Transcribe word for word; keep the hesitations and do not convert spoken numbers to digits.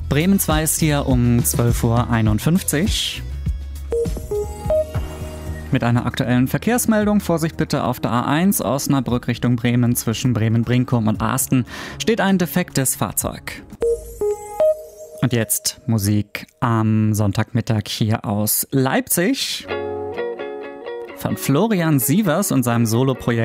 Bremen zwei ist hier um zwölf Uhr einundfünfzig. Mit einer aktuellen Verkehrsmeldung. Vorsicht bitte auf der A eins Osnabrück Richtung Bremen zwischen Bremen-Brinkum und Asten steht ein defektes Fahrzeug. Und jetzt Musik am Sonntagmittag hier aus Leipzig von Florian Sievers und seinem Soloprojekt